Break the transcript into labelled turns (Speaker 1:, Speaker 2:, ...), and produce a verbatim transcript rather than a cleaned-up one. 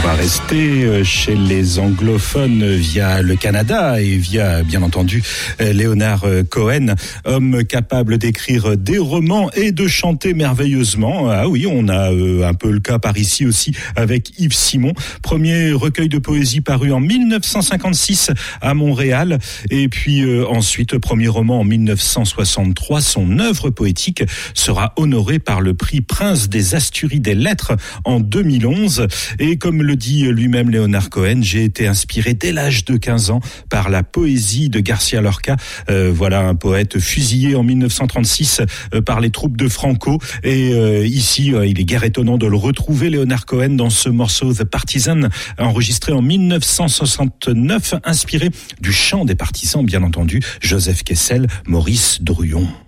Speaker 1: va rester chez les anglophones via le Canada et via, bien entendu, Leonard Cohen, homme capable d'écrire des romans et de chanter merveilleusement. Ah oui, on a un peu le cas par ici aussi avec Yves Simon. Premier recueil de poésie paru en dix-neuf cent cinquante-six à Montréal. Et puis euh, ensuite, premier roman en dix-neuf cent soixante-trois. Son œuvre poétique sera honorée par le prix Prince des Asturies des Lettres en deux mille onze. Et comme le dit lui-même Leonard Cohen, j'ai été inspiré dès l'âge de quinze ans par la poésie de Garcia Lorca. Euh, voilà un poète fusillé en dix-neuf cent trente-six euh, par les troupes de Franco. Et euh, ici, euh, il est guère étonnant de le retrouver, Leonard Cohen, dans ce morceau The Partisan, enregistré en dix-neuf cent soixante-neuf, inspiré du chant des partisans, bien entendu, Joseph Kessel, Maurice Druon.